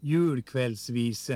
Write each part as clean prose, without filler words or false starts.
Julkveldsvise.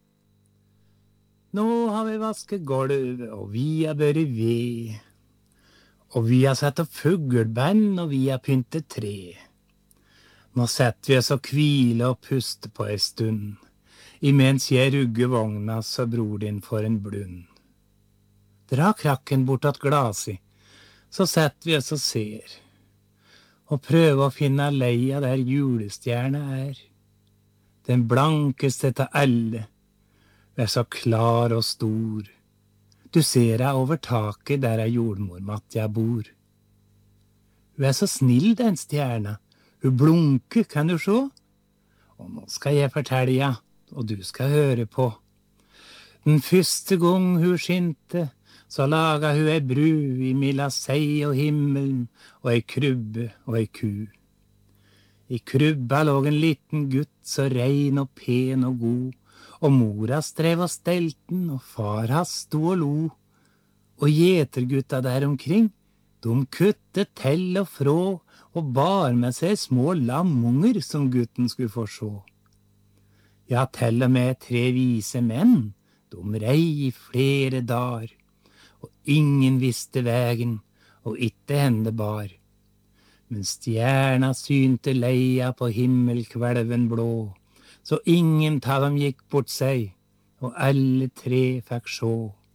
Nå har vi vasket gulv, og vi har børi ved. Og vi har satt opp fugleband, og vi har pyntet tre. Nå setter vi oss og hviler og puster på en stund, imens jeg rugger vogna så bror din får en blund. Dra krakken bort at glasi, så setter vi oss og ser, og prøver å finne leia der julestjerna er. Den blankeste av alle, er så klar og stor. Du ser deg over taket der jordmor Matja bor. Hun er så snill, den stjerna. Hun blunker, kan du se? Og nå skal jeg fortelle ja, og du skal høre på. Den første gang hun skinte, så laga hun ei bru imellom seg og himmelen, og ei krybbe og ei ku. I krybba lå en liten gutt, så rein og pen og god, og mora strev og stelten, og far hans sto og lo. Og gjetergutta der omkring, de kuttet til og frå, og bar med seg små lammunger som gutten skulle få sjå. Ja, til og med 3 vise menn, de rei i flere dager, og ingen visste vegen, og itte henne bar. Men stjerna synte leia på himmelkvelven blå, så ingen ta dem gikk bort seg, og alle 3 fikk sjå.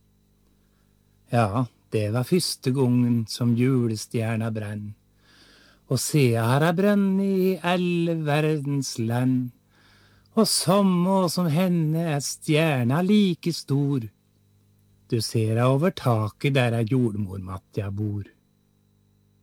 Ja, det var første gangen som julestjerna brenn, og sea har jeg brenne i alle verdens land, og samme som henne er stjerna like stor. Du ser over taket der jordmor Matja bor.